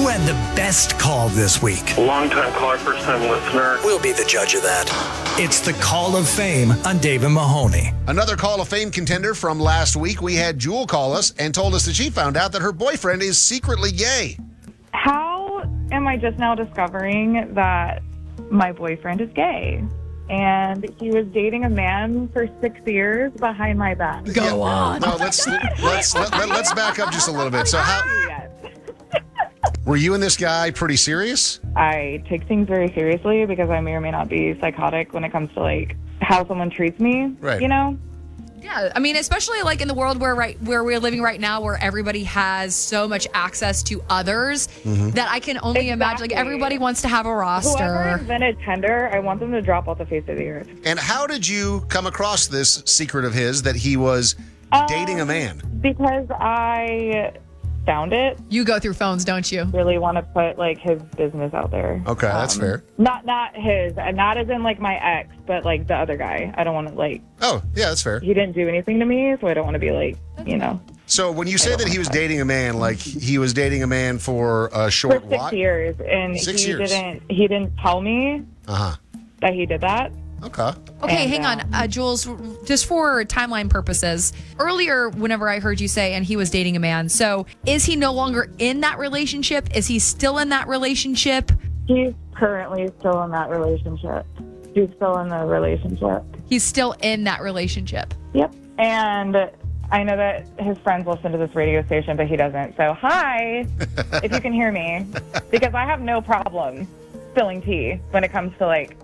Who had the best call this week? Long-time caller, first-time listener. We'll be the judge of that. It's the Call of Fame on Dave and Mahoney. Another Call of Fame contender from last week. We had Jewel call us and told us that she found out that her boyfriend is secretly gay. How am I just now discovering that my boyfriend is gay? And he was dating a man for 6 years behind my back. Go on. No, let's back up just a little bit. So Yes. were you and this guy pretty serious? I take things very seriously because I may or may not be psychotic when it comes to like how someone treats me. Right. You know? Yeah, I mean, especially like in the world where we're living right now, where everybody has so much access to others that I can only imagine. Like everybody wants to have a Whoever roster. invented Tinder, I want them to drop off the face of the earth. And how did you come across this secret of his that he was dating a man? Because I found it. You go through phones, don't you? Really want to put like his business out there. Okay, that's fair. Not his, not as in like my ex, but like the other guy. I don't want to like. Oh, yeah, that's fair. He didn't do anything to me, so I don't want to be like, you know. So when you say that he was dating a man, like he was dating a man for a short For 6 while? years, and 6 he years. didn't tell me that he did that. Okay. Okay, And, hang on, Jules, just for timeline purposes. Earlier, whenever I heard you say, and he was dating a man, so is he no longer in that relationship? Is he still in that relationship? He's currently still in that relationship. He's still in the relationship. He's still in that relationship. Yep. And I know that his friends listen to this radio station, but he doesn't. So, hi, if you can hear me, because I have no problem spilling tea when it comes to like